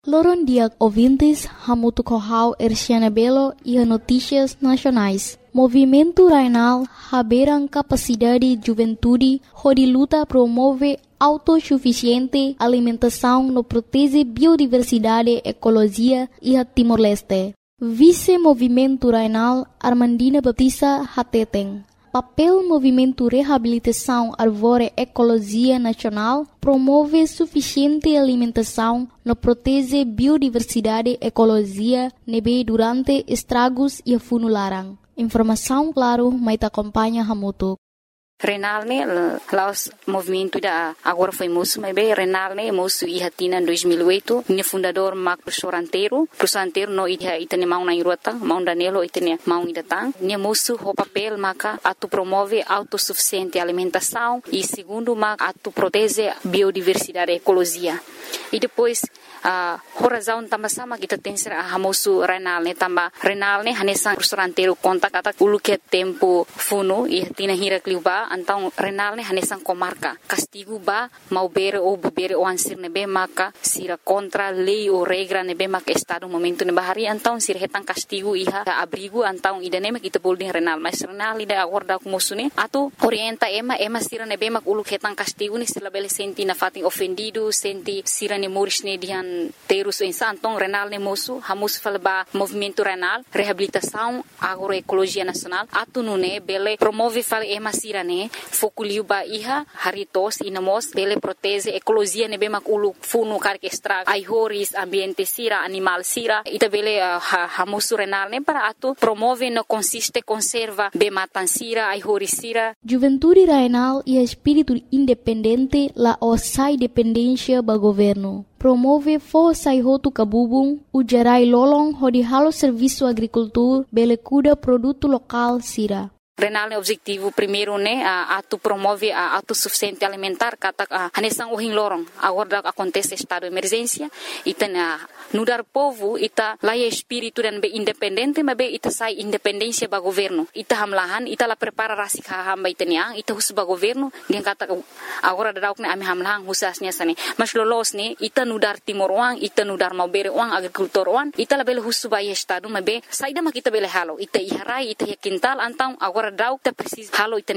Loron dia ouvintes, Hamutu Kohau Erciana Belo e a Notícias Nacionais. Movimento Rainal haberam capacidade de juventude, onde luta promove autossuficiente alimentação no protege biodiversidade, ecologia e a Timor-Leste. Vice-Movimento Rainal Armandina Batista Hateteng. Papel Movimento Reabilitação Arvore Ecologia Nacional promove suficiente alimentação no protege biodiversidade ecologia nebe durante estragos e funularan. Informação claro, mas acompanha Hamutu. Renal ne laos movimento da agora foi moço, mas bem Renal ne moço e hatina em 2008, minha fundador Marco professor anteiro no itane mau na irota, mau danelo itane mau idatang, minha moço o papel maka atu promove autossuficiente alimentação e segundo maka atu protege biodiversidade ecologia. E depois a razão também sama kita tem ser a moço Renal ne também Renal ne hanesan professor anteiro conta kata ulu que tempo funo e hatina hira kliuba então Renal ne hanesan comarca castigo ba mau bere ou bebere o ansir nebe maka sira contra lei ou regra nebe maka estado momento ne bahari então sira hetan castigo iha abrigo então idane mak kita bolding Renal mas Renal ida acorda com moço ne atu orienta ema sira nebe mak ulu hetan castigo ni sila bele senti na fating ofendido senti sira ne moris ne dihan terus insan então Renal ne moço hamus falba movimento Renal reabilitação agroecologia nacional atu nune bele promove fal ema sira ne fokuliu ba iha haritos inamos bele protege ecologia nebe mak ulu funu karke extra ai horis ambiente sira animal sira ita bele hamusu Renal ne para atu promove no consiste conserva be matan sira ai horis sira Juventude Rainal e espírito independente la osai dependência ba governo promove força e roto cabubung ujarai lolong hodi halo serviço agricultura bele cuda produto local sira Renal ne objetivo primeiro ne atu promove a autossuficiente alimentar kata hanesan ohin lorong agora acontece estado de emergência ita nudar povo ita laia espírito dan be independente mas be ita sai independência ba governo ita hamlahan ita la prepara rasik hamba itania ita hus ba governo dia kata agora dadauk ne ami hamlahan husasnya sane mas lolos ne ita nudar timor wang ita nudar mau bere wang agricultor wang ita la bele hus ba estado mas be saida mak ita bele halo ita iharai ita quintal antang agora dau ita precisa halo ita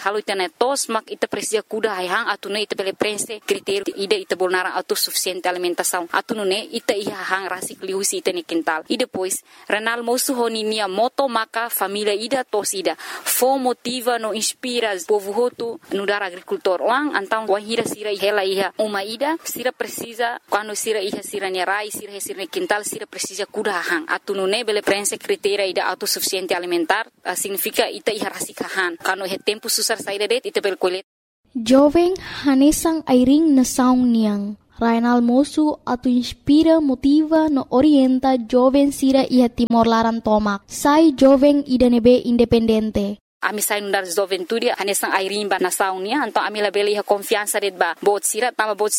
tos mak ita precisa kuda hang atune ita bele prense critério ida ita bolnara autossuficiente alimentação atune ita hang rasik liusi ita ne quintal e depois Renal moço honinia moto maka família ida tos ida fo motiva no inspira povo hotu no dar agricultor wang antang wahira sira hela iha uma ida sira precisa quando sira iha sira ne rai sira ne quintal sira precisa kuda hang atune bele prense critério ida autossuficiente alimentar significa ita iha rasikahan kano he tempo susar saída det ita bel kolet jovem hanesan airing na saung niang Rainal moço atu inspira motiva no orienta jovem sira iha Timor Laran tomak sai jovem ida nebe independente Ami sai nundar juventude hanesan airimba na saunia então ami la bele confiança det ba bot sira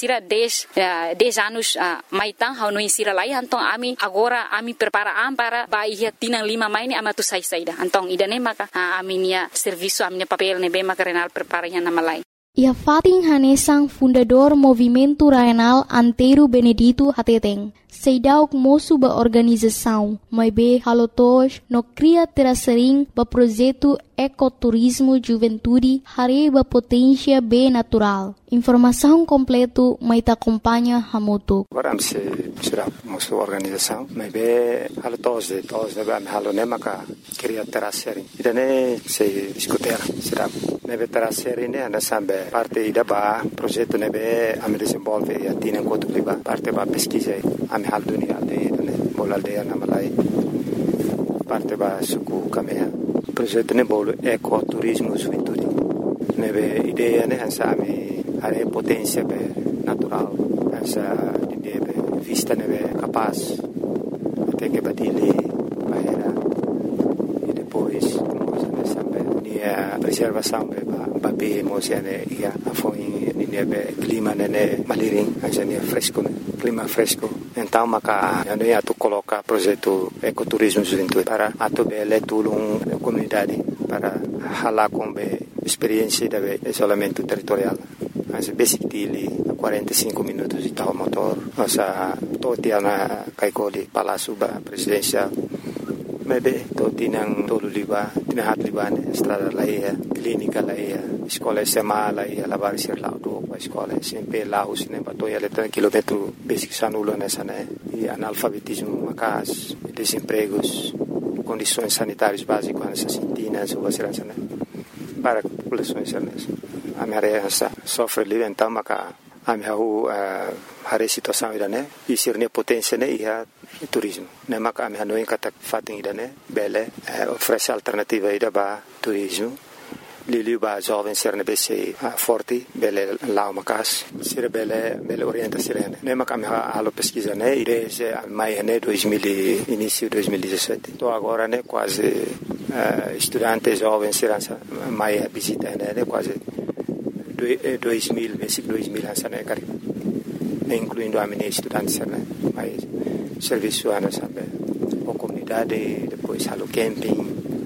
10 anos maitan hau no insira lai então ami agora ami prepara para ba ia tinang 5 mai ni amatu sai saida então idane maka ami nia serviço ami papel ne be maka Renal prepara nya na malai Ia Fatin Hanesang fundador Movimento Rainal Anteiro Benedito Hateteng. Seidauk moço ba organização, mas be halotos no cria terasering ba projeto ecoturismo juventude hare ba potência be natural. Informação completo mai ta acompanha Hamutu. Agora se será moço organização, mas be halotos de ba halone maka cria terasering. Idane se discutera será nebe terasering ne ana sambe parte ida ba projeto nebe am desenvolve e atina enquanto ba parte ba pesquisa am hal dunia de bol aldeia na malai parte ba suku kamea projeto ne bol ecoturismo juventude nebe ideia ne ansami are potência be natural essa ideia be vista nebe capaz até que badile bahera e depois nessa be a preservação be ba be mosiane ia foi nebe clima ne maliring essa ne fresco clima fresco então maka yani atu coloca projeto ecoturismo juventude para atu bele tulung comunidade para hala com be experiência de isolamento territorial mas basic dele 45 minutos de tal motor nossa totia na kaikoli Palácio Presidencial. Maybe tinang tolo liba, tinahat liba ne estrada laia, clínica laia, escola SMA laia, lavar ser laudo, escola SMP laus ne patoia letra quilômetro basic sanulo nessa né, e analfabetismo macas, desempregos, condições sanitárias básicas nessas sintinas ou vacilança né, para populações nessa. A minha área sofre livre então maca a minha hare situação ida né, e ser ne potência né ia turismo. Nema kami hanoin katak fating ida ne bele oferece alternativa ida ba turismo. Liliu ba jovem ser ne bese forte bele lao macas ser bele orienta sirene. Nema kami halo pesquisa ne desde mai ne 2000 início 2017. Tô agora ne quase estudante jovem ser mai visita ne quase 2000 basic 2000 hansa ne cari. Incluindo a minha estudante né, mais serviço ana sabe, a comunidade depois halo camping,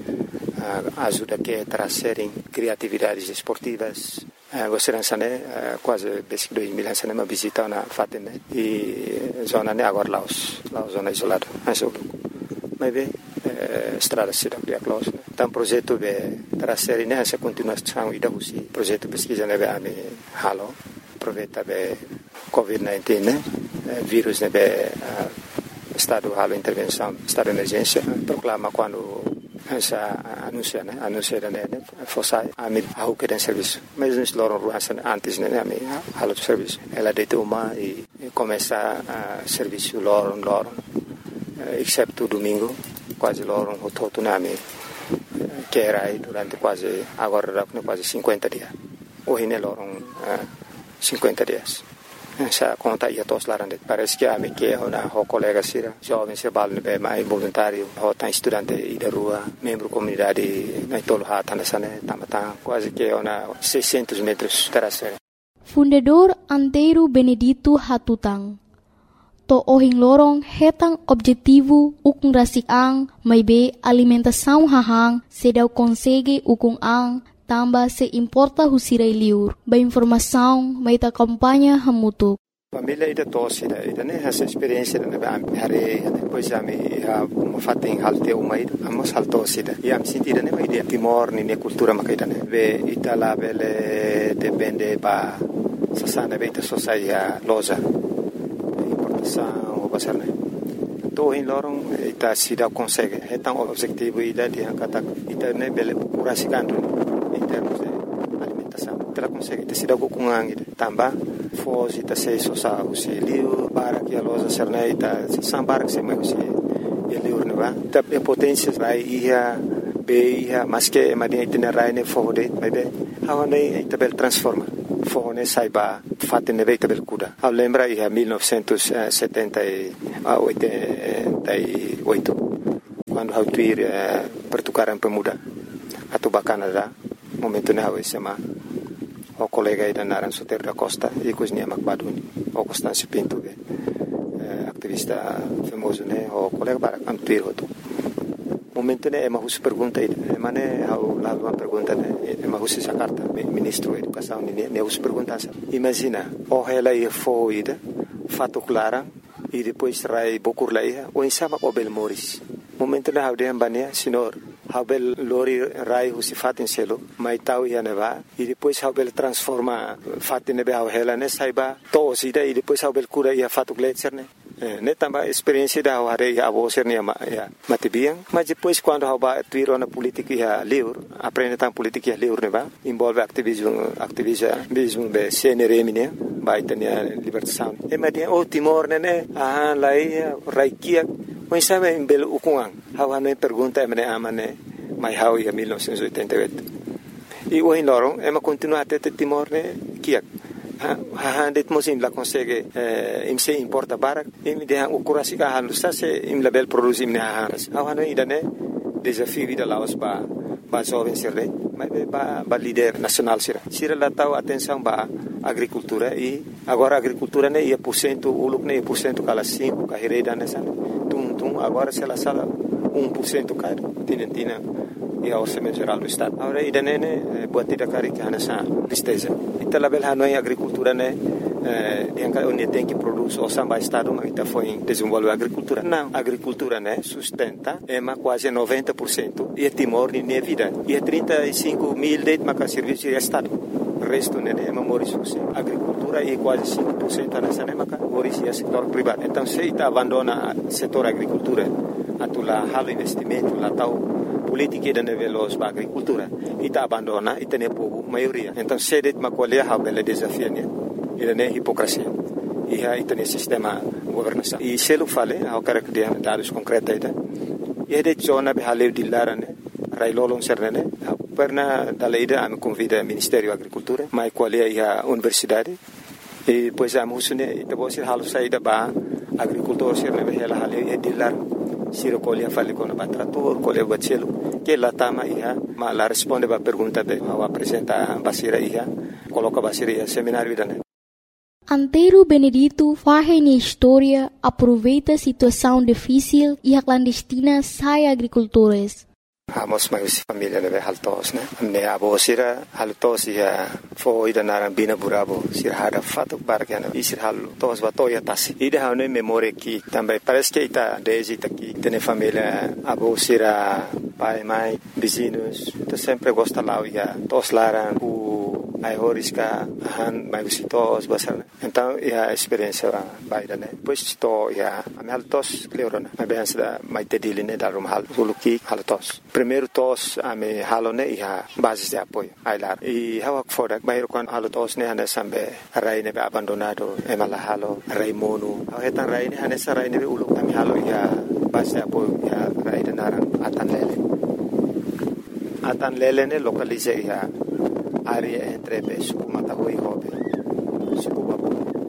ajuda que trazerem criatividades esportivas. Você né, quase basic 2000 hansa né, uma visita na fatem né, e zona né agora Laos zona isolada, mas bem estrada cidade de Laos. Então projeto de trazerem né, essa continuação e da Rússia, projeto pesquisa né, a me halo aproveita be COVID-19 né, vírus né, be estado halo intervenção, estado de emergência, proclama quando essa anuncia né, fosse a me ao que tem serviço, mas nós loram ruança antes né, a me halo de serviço, ela deita uma e começa a serviço loram, excepto domingo, quase loram o todo né, me que era aí durante quase agora quase 50 dias, hoje né loram 50 dias. Essa conta ia todos lá dentro. Parece que a minha que o colega sira jovem se bala bem mais voluntário, o tá estudante e da rua, membro comunidade na tolo hata nessa né, tamata quase que 600 metros terasera. Fundador Antero Benedito Hatutang. To ohing lorong hetang objetivo ukung rasik ang may be alimentação hahang sedau consegue ukung ang tamba se importa husirai liur. Ba informação may ta kampanya hamutuk. Família ida tosse ida né essa experiência né hare depois a me uma fatem halte uma ida amos haltosse ida e am sentida né vai de Timor ne cultura makaida né ve itala bele depende ba sasana beita sociedade loja importação o passar né to em lorong ita sida consegue então o objetivo ida de kata ita né bele curasikandu em termos de alimentação. Ela consegue ter sido com angin também fosse ta se sosa o se liu para que a loja serneita sambar que se mais o se liu não vai ta potência vai ia be ia mas que madinha itinerária ne fode mas be hawa ne tabel transforma fone saiba fatte ne veita bel kuda a lembra ia 1978 quando hau tuir pertukaran pemuda atau Canada momento ne hau sema o colega ida naran Soter da Costa e cozinha Macbaduni o Constâncio Pinto activista famoso ne o colega para amtuir outro momento ne ema hus pergunta ida emane hau lá uma pergunta ne ema hus essa carta ministro da educação ne hus pergunta imagina o ela ia foida fato clara e depois rai bokur laia o insama o bel moris momento ne hau de ambania senhor Habel lori rai husi fatin selo mai tau ia neva e depois Habel transforma fatin nebe hau hela ne saiba to sida e depois Habel cura ia fatu gletser ne tamba experiência da hare ia avoser ne ya matibiang mas depois quando haba tuiro na política ia liur aprende tam política ia liur neva envolve activismo be CNRM ne baitania libertação e madia o Timor ne lai raikia mas sabe em belo ukungang hawa no pergunta emane amane mai hau ia 1988 e o em lorong ema continua até Timor ne kiak ha det mosim la consegue im se importa barak im de o kurasi ka halu sa se im label produzim ne hawa no idane desafio vida Laos ba jovem serre mas ba líder nacional sira la tau atenção ba agricultura e agora agricultura ne ia % uluk ne % kala 5 ka hereda ne sana agora se ela sala 1% cai tinha e ao orçamento geral do estado agora ida nene buatida cari que hanasa tristeza ita label hanoi agricultura ne onde tem que produzir o samba estado, mas está foi desenvolver a agricultura. Não, a agricultura, né, sustenta quase 90% e Timor nem vida. E 35 mil de serviço de estado. O resto né, é Maurício. A agricultura é quase 5% nessa né, Maurício é setor privado. Então se está abandona o setor agricultura, atula halo investimento, lá tal política de nível para agricultura, e está abandona e tem povo maioria. Então se de uma colher há bela desafio né, e é hipocrisia. E aí tem sistema governação. E se eu falei, eu quero que dê dados concretos e de zona behaleu de lara né, railolong serne pernah dalaida am convida Ministério da Agricultura, mai qual é a universidade e depois am usune ita bosir halu saída ba agricultor serne behela hale e dilar siro colia fale com a trator colia bachelo que lá tama ia ma la responde ba pergunta be ao apresenta basira ia coloca basira ia seminário idane. Antero Benedito faz na história, aproveita a situação difícil e a clandestina sai agricultores. Amos mais família leve haltos né me abo sira haltos ia foi da narambina burabo sira hada fato bargana e sira haltos batoya tasi ida hane memória que também parece que está desde aqui tem família abo sira pai mãe vizinhos então sempre gosta lá ia tos laran ai horisca han mai visitos basar então a experiência vai da né depois to ia am haltos cleorona mas bem da mai tediline da rum hal suluki haltos primeiro tos ame halone ia basis de apoio ai lá e hawak fodak bayro kon haltos ne hana sambe rai ne abandonado e mala halo rai mono awetan rai ne hana sarai ne ulu ame halo ia basis de apoio ia rai de narang atan lele ne localize ia área entre suku matahui hobe suku babu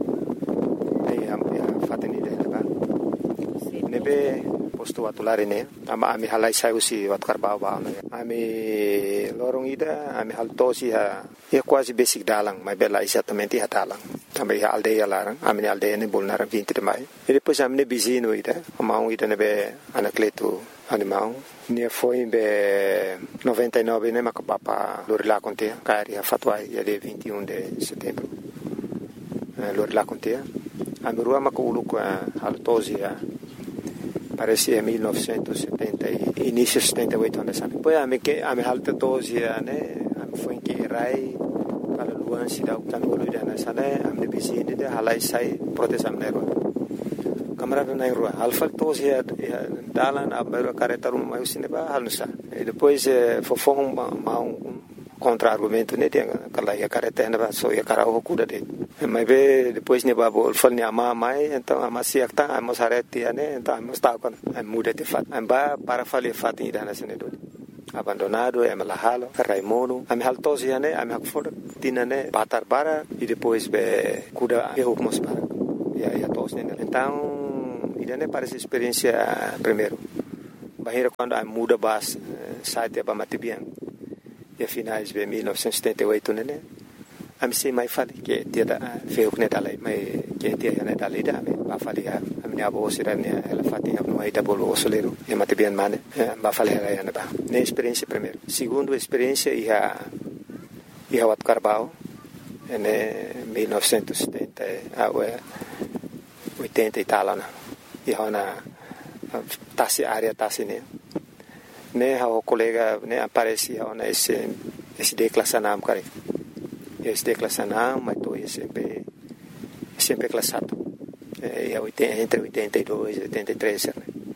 nei am fateni de ba nebe posto atulare ne ama ami halai sai usi wat karba ba ami lorong ida ami haltosi ha e quase basic dalang mai bela exatamente ha dalang também a aldeia larang ami aldeia ne bolnar 20 de mai e depois ami ne bizino ida ama ida nebe anacleto animal ne foi be 99 né macapapa lorila conte cari a fatwai ya de 21 de setembro lorila conte a mirua maculu com altosia parecia 1970 início 78 anos depois a me que a me alta tosia né foi que rai para luan se dá o tanolo de nessa né a me bizine de halai sai proteção nero camarada na rua alfa tosia dalan abero caretarum mai sineba halsa e depois fofong contra argumento né tem aquela ia caretena ba so ia carao cuda de mas be depois ne babo falni ama mai então ama siakta ama sareti né então ama sta con muda de fat amba para fale fat ida na senedo abandonado é malahalo raimono am haltosia né am hakfor tinane batar bara e depois be cuda eu mos para ia tos né então idane parece experiência primeiro bahira quando a muda bas site ba matibian e finais de 1978 né a me sei mais fale que dia da feu que dalai mai que dia né dalai da me ba fale a minha avó serania ela fatia no aí da bolo osoleiro e matibian mane ba fale ela né ba ne experiência primeiro segundo experiência ia wat Carbao né 1970 a 80 e tal e hona tasi área tasi ne o colega ne aparecia ona esse declassanam cara esse declassanam mas tô sempre classado e entre 82 e 83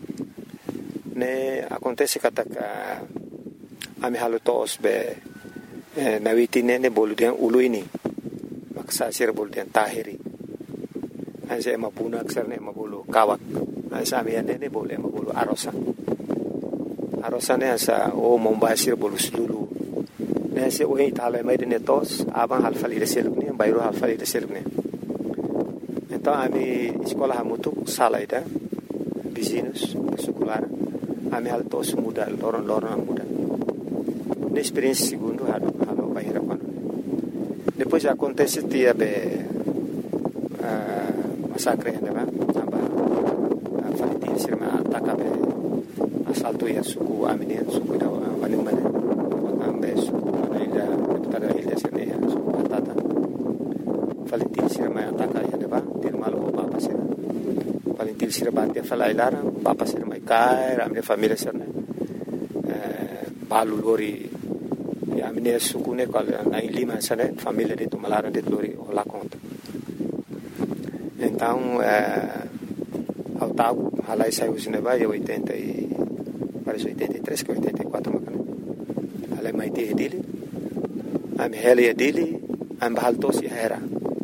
ne acontece que a me halo tos be na witine ne boludian uluini maksa sir boludian tahiri anse mapuna kserne mabulu kawak ansa miane ne bole mabulu arosa ne asa o mombasir bolu sulu ne se o itala mai de netos aban halfali de selune bayro halfali de selune então ami escola hamutu salaida vizinhos secular ami altos muda loron muda ne experiência segundo halo bahira quando depois acontece dia be massacre né aba falitin sirma atakabe assalto ia suku amine suku da manimane ambe suku ida tada ilha sirne suku tata Valentil sira mai ataka ia neba til malo papa sira Valentil sira batia falai lara papa sira mai kai ramne família sira balu lori ya mine sukune kal na lima sana família de tumalara de lori ola conta então ao tago halai saiu neba e 80 e parece 83 que 84 macana halai mai te dele am heli dele am bahaltos era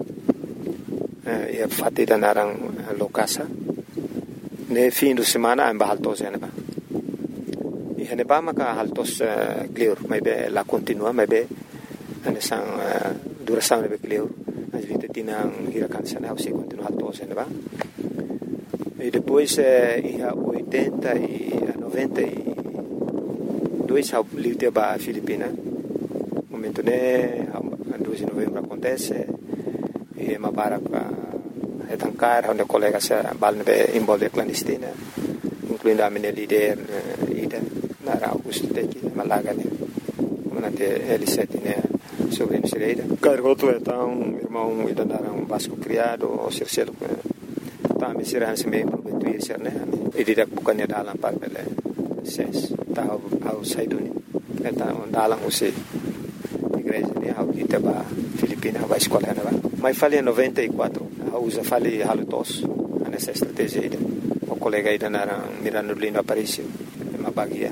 e fatti da narang lokasa ne fim de semana am bahaltos neba e neba maka haltos clear mai be la continua mai be anesang duração nebe clear as vite tinang hirakan sana o se continua haltos neba e depois ia 80 e 92 ao livre ba Filipina momento ne 2 de novembro acontece e ma para etancar onde colega se balne involve clandestina incluindo a minha líder ida na Augusto teki malaga ne manate L7 né sobre Nicereira cargoto então irmão ida na Vasco criado o Circelo tá me será se meio prometuir ser né e direct bukannya dalam papel ses tá ao saiduni então dalam usi igreja ne ao Itaba Filipina vai escola né mas falei 94 usa falei halutos nessa estratégia ida o colega ida na Mirano Lindo Aparicio uma bagia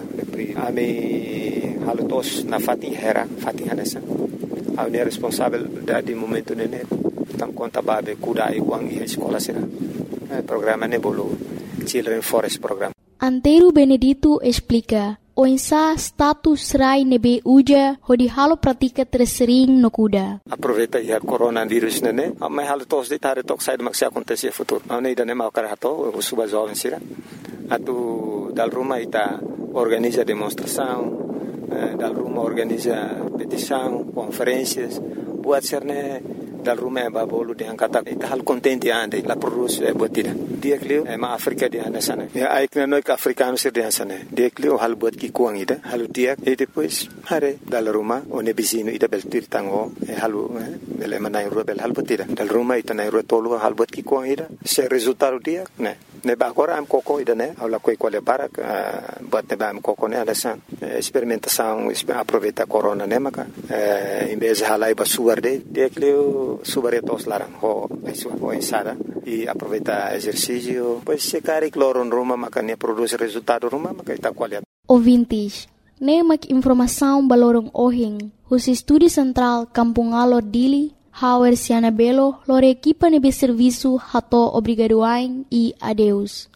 ami halutos na Fatin Hanessa a unir responsável de momento ne tam conta babe kuda iguang e escola será programa nebolo Children Forest Program. Antero Benedito explica o insa status rai nebe uja hodi halo pratika tersering no kuda. Aproveita ia coronavírus nene, mas halo tos de tare tok sai maksi acontecer futuro. Ani dane mau karato o suba jovem sira. Atu dal rumah ita organiza demonstração, dal rumah organiza petição, conferências, buat serne dal rumah babolu de angkata ita hal contente ande la produce botida dia klio ma Afrika dia nasana ya aikna no ka africano sir dia sana dia klio hal bot ki kuang ida halu dia e depois hare dal rumah one bizino ida beltir tango halu bele manai rubel hal botida dal rumah ita nai rotolo hal bot ki kuang ida se resultado dia ne ba agora am coco ida ne aula coi quale para bot ne ba am coco ne adasan experimentação aproveita corona ne maka em vez halai ba suarde dia klio subaretos larang ho ensada e aproveita exercício pois se cari cloron roma makanya produz resultado roma makaita qualidade. Ouvintes, nemak informação balorong ohing, os estúdio central Kampung Alor Dili, Hauer Siana Belo, lor equipa nebe serviço hato obrigadoain e adeus.